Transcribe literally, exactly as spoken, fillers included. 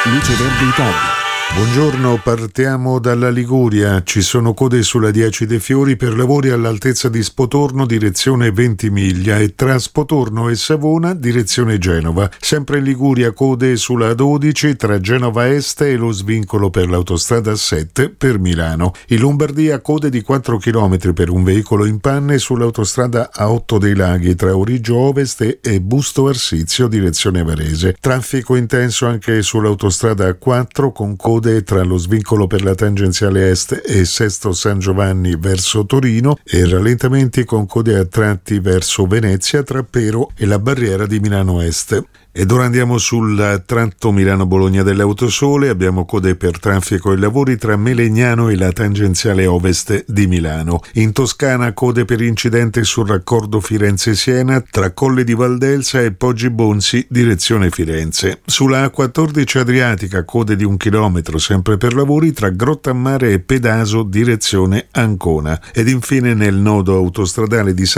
Luce Verde Italia. Buongiorno, partiamo dalla Liguria. Ci sono code sulla dieci dei Fiori per lavori all'altezza di Spotorno, direzione Ventimiglia, e tra Spotorno e Savona, direzione Genova. Sempre in Liguria code sulla dodici tra Genova Est e lo svincolo per l'autostrada sette per Milano. In Lombardia code di quattro chilometri per un veicolo in panne sull'autostrada A otto dei Laghi tra Origio Ovest e Busto Arsizio, direzione Varese. Traffico intenso anche sull'autostrada A quattro con code tra lo svincolo per la tangenziale est e Sesto San Giovanni verso Torino e rallentamenti con code a tratti verso Venezia tra Pero e la barriera di Milano Est. Ed ora andiamo sul tratto Milano-Bologna dell'Autosole. Abbiamo code per traffico e lavori tra Melegnano e la tangenziale ovest di Milano. In Toscana code per incidente sul raccordo Firenze-Siena tra Colle di Valdelsa e Poggi Bonzi direzione Firenze. Sulla A quattordici Adriatica code di un chilometro sempre per lavori tra Grottammare e Pedaso direzione Ancona. Ed infine nel nodo autostradale di